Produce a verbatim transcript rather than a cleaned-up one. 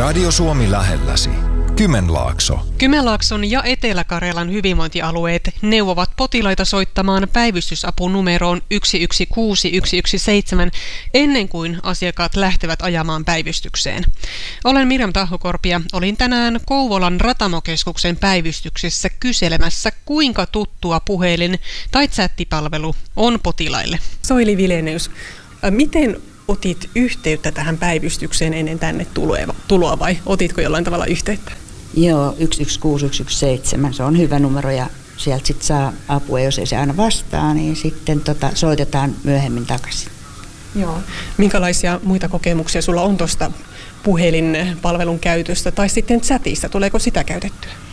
Radio Suomi lähelläsi. Kymenlaakso. Kymenlaakson ja Etelä-Karjalan hyvinvointialueet neuvovat potilaita soittamaan päivystysapunumeroon yksi yksi kuusi yksi yksi seitsemän ennen kuin asiakkaat lähtevät ajamaan päivystykseen. Olen Mirjam Tahokorpi ja olin tänään Kouvolan Ratamokeskuksen päivystyksessä kyselemässä, kuinka tuttua puhelin tai chattipalvelu on potilaille. Soili Vilenius, miten otit yhteyttä tähän päivystykseen ennen tänne tuloa vai otitko jollain tavalla yhteyttä? Joo, yksi yksi kuusi yksi yksi seitsemän, se on hyvä numero ja sieltä sitten saa apua, jos ei se aina vastaa, niin sitten tota, soitetaan myöhemmin takaisin. Joo. Minkälaisia muita kokemuksia sulla on tuosta puhelinpalvelun käytöstä tai sitten chatista? Tuleeko sitä käytettyä?